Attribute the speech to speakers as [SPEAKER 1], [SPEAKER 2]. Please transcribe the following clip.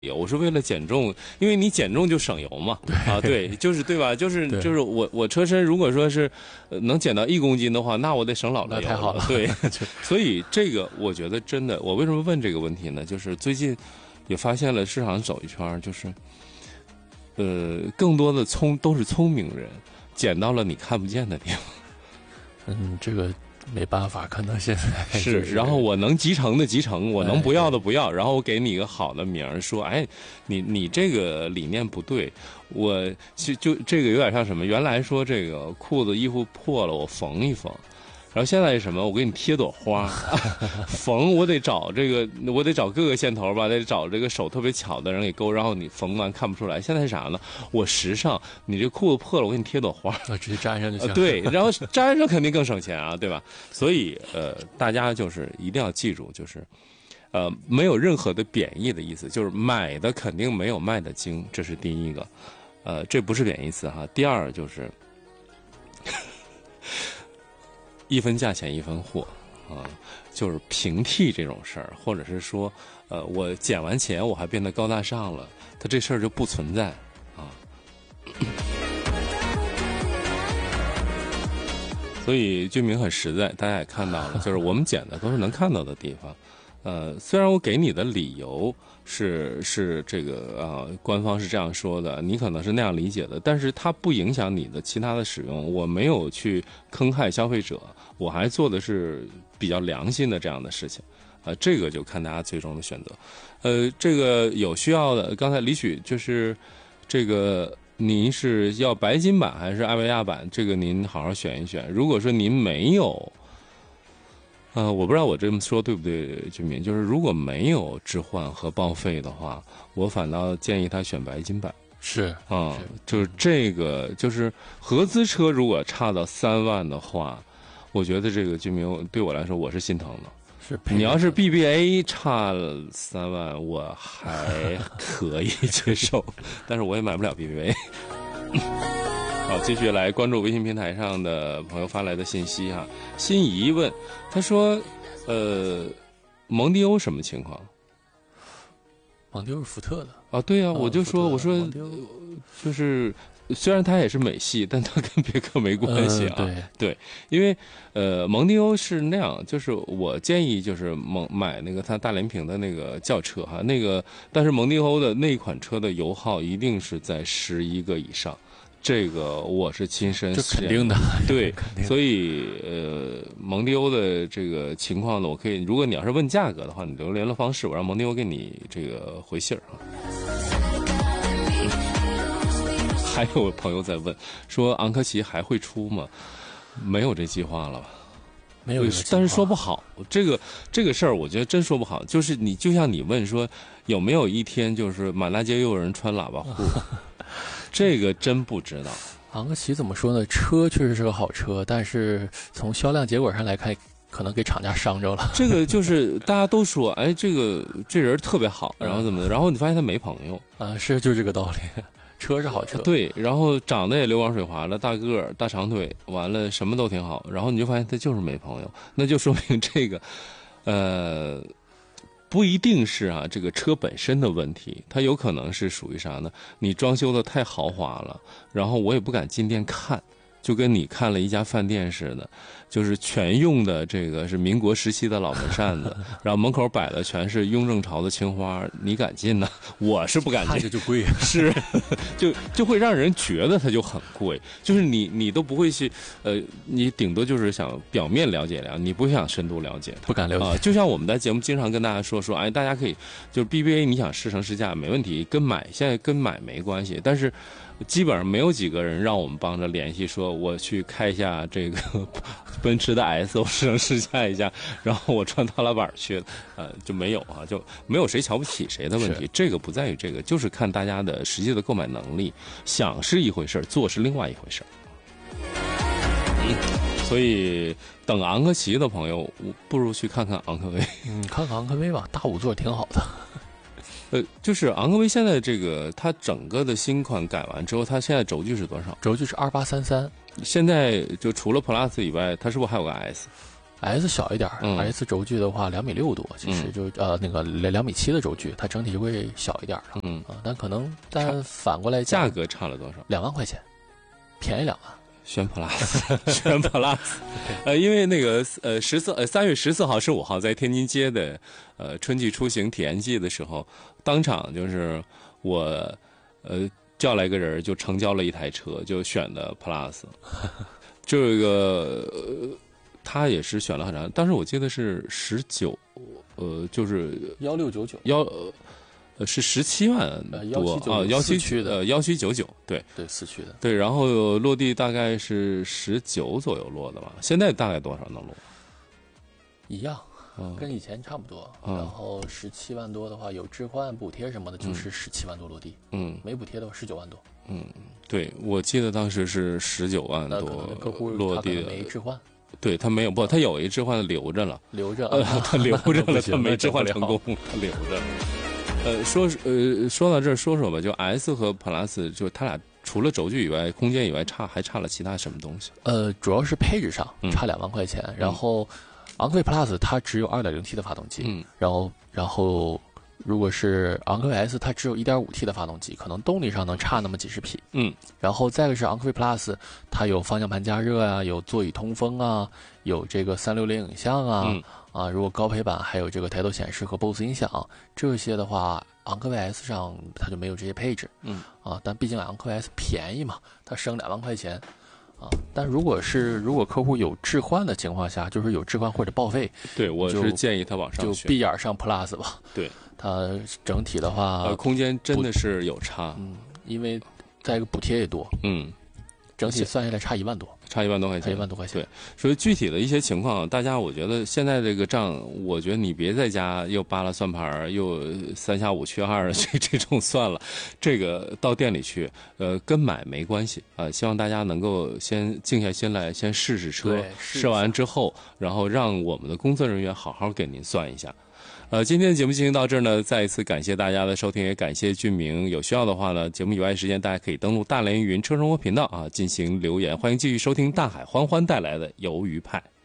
[SPEAKER 1] 我是为了减重，因为你减重就省油嘛。对，就是对吧？就是我车身如果说是能减到1公斤的话，那我得省老了油。
[SPEAKER 2] 那太好了。
[SPEAKER 1] 对，所以这个我觉得真的，我为什么问这个问题呢？就是最近也发现了市场走一圈，就是更多的都是聪明人减到了你看不见的地方。
[SPEAKER 2] 这个没办法，可能现在
[SPEAKER 1] 是，然后我能集成的集成，我能不要的不要，然后我给你一个好的名儿，说，哎，你这个理念不对，我就这个有点像什么？原来说这个裤子衣服破了，我缝一缝。然后现在是什么？我给你贴朵花，缝我得找各个线头吧，得找这个手特别巧的人给勾，然后你缝完看不出来。现在是啥呢？我时尚，你这裤子破了，我给你贴朵花，
[SPEAKER 2] 直接粘上就行。
[SPEAKER 1] 对，然后粘上肯定更省钱啊，对吧？所以大家就是一定要记住，就是没有任何的贬义的意思，就是买的肯定没有卖的精，这是第一个，这不是贬义词哈。第二就是。一分价钱一分货，就是平替这种事儿，或者是说，我减完钱我还变得高大上了，它这事儿就不存在啊。所以居民很实在，大家也看到了，就是我们减的都是能看到的地方。虽然我给你的理由是这个官方是这样说的，你可能是那样理解的，但是它不影响你的其他的使用。我没有去坑害消费者，我还做的是比较良心的这样的事情。这个就看大家最终的选择。这个有需要的，刚才李许就是这个您是要白金版还是艾维亚版？这个您好好选一选。如果说您没有。我不知道我这么说对不对，居民，就是如果没有置换和报废的话，我反倒建议他选白金版。
[SPEAKER 2] 是
[SPEAKER 1] 就是这个，就是合资车如果差到3万的话，我觉得这个居民对我来说我是心疼的。
[SPEAKER 2] 是，
[SPEAKER 1] 你要是 BBA 差了3万，我还可以接受，但是我也买不了 BBA。好，继续来关注微信平台上的朋友发来的信息哈。心仪问，他说，蒙迪欧什么情况？
[SPEAKER 2] 蒙迪欧是福特的
[SPEAKER 1] 啊，对啊，我就说，我说，就是虽然它也是美系，但它跟别克没关系啊。对，因为蒙迪欧是那样，就是我建议就是买那个它大连屏的那个轿车哈，那个但是蒙迪欧的那款车的油耗一定是在11个以上。这个我是亲身
[SPEAKER 2] 这肯定的，
[SPEAKER 1] 对，所以蒙迪欧的这个情况呢，我可以，如果你要是问价格的话，你留联络方式，我让蒙迪欧给你这个回信儿啊。还有朋友在问说，昂科旗还会出吗？没有这计划了吧？
[SPEAKER 2] 没有，
[SPEAKER 1] 但是说不好，这个事儿，我觉得真说不好。就是你就像你问说，有没有一天就是满大街又有人穿喇叭裤？这个真不知道。
[SPEAKER 2] 昂科旗怎么说呢？车确实是个好车，但是从销量结果上来看，可能给厂家伤着了。
[SPEAKER 1] 这个就是大家都说，哎，这人特别好，然后怎么的？然后你发现他没朋友
[SPEAKER 2] 啊，就这个道理。车是好车，
[SPEAKER 1] 对，然后长得也流光水滑了，大个儿、大长腿，完了什么都挺好，然后你就发现他就是没朋友，那就说明这个，不一定是啊，这个车本身的问题，它有可能是属于啥呢？你装修的太豪华了，然后我也不敢进店看，就跟你看了一家饭店似的，就是全用的这个是民国时期的老门扇子，然后门口摆的全是雍正朝的青花，你敢进呢？我是不敢进，
[SPEAKER 2] 看着就贵，
[SPEAKER 1] 是，就会让人觉得它就很贵，就是你都不会去，你顶多就是想表面了解了，你不想深度了解它，
[SPEAKER 2] 不敢了解
[SPEAKER 1] 就像我们在节目经常跟大家说，哎，大家可以就是 BBA 你想试乘试驾没问题，现在跟买没关系，但是。基本上没有几个人让我们帮着联系，说我去开一下这个奔驰的 S， 我试乘试驾一下，然后我穿踏拉板去了，就没有啊，就没有谁瞧不起谁的问题，这个不在于这个，就是看大家的实际的购买能力，想是一回事，做是另外一回事。所以等昂科旗的朋友，不如去看看昂科威。
[SPEAKER 2] 看看昂科威吧，大5座挺好的。
[SPEAKER 1] 就是昂科威现在这个它整个的新款改完之后，它现在轴距是多少？
[SPEAKER 2] 轴距是2833。
[SPEAKER 1] 现在就除了 Plus 以外，它是不是还有个 S？
[SPEAKER 2] S 小一点，S 轴距的话2.6米多，其实就那个2.7米的轴距，它整体就会小一点的。但可能反过来讲，
[SPEAKER 1] 价格差了多少
[SPEAKER 2] ？2万块钱，便宜2万。
[SPEAKER 1] 轩 Plus， 轩 Plus， 因为那个3月14号、15号在天津街的春季出行体验季的时候，当场就是我叫来一个人就成交了一台车，就选的 Plus， 这个他也是选了很长，当时我记得是19，就是
[SPEAKER 2] 1699
[SPEAKER 1] 是17万多啊，1799，对
[SPEAKER 2] 四驱的，
[SPEAKER 1] 对，然后落地大概是19左右落的吧，现在大概多少能落？
[SPEAKER 2] 一样，跟以前差不多。然后17万多的话，有置换补贴什么的，就是17万多落地。没补贴的话19万多。
[SPEAKER 1] 对，我记得当时是19万多
[SPEAKER 2] 客户
[SPEAKER 1] 落地的，
[SPEAKER 2] 没置换。
[SPEAKER 1] 对他没有他有一置换留着了，他留着了，他没置换成功，他留着了。说到这儿，说吧，就 S 和 Plus， 就它俩除了轴距以外，空间以外还差了其他什么东西？
[SPEAKER 2] 主要是配置上差2万块钱，然后昂科威 Plus 它只有 2.0T 的发动机，然后如果是昂科威 S， 它只有 1.5T 的发动机，可能动力上能差那么几十匹。然后再一个是昂科威 Plus， 它有方向盘加热啊，有座椅通风啊，有这个360影像啊，如果高配版还有这个抬头显示和 BOSE 音响，这些的话，昂科威 S 上它就没有这些配置。但毕竟昂科威 S 便宜嘛，它省2万块钱。但如果客户有置换的情况下，就是有置换或者报废，
[SPEAKER 1] 对，我是建议他往上选，
[SPEAKER 2] 就闭眼上 Plus 吧。
[SPEAKER 1] 对，
[SPEAKER 2] 它整体的话，
[SPEAKER 1] 空间真的是有差。
[SPEAKER 2] 因为再一个补贴也多。整体算下来差1万多，
[SPEAKER 1] 差1万多块钱，
[SPEAKER 2] 差1万多块钱。
[SPEAKER 1] 对，所以具体的一些情况，大家我觉得现在这个账，我觉得你别在家又扒拉算盘，又3下5去2的这种算了，这个到店里去，跟买没关系啊。希望大家能够先静下心来，先试试车，试完之后，然后让我们的工作人员好好给您算一下。今天的节目进行到这儿呢，再一次感谢大家的收听，也感谢俊明。有需要的话呢，节目以外时间大家可以登录大连云车生活频道进行留言。欢迎继续收听大海欢欢带来的鱿鱼派。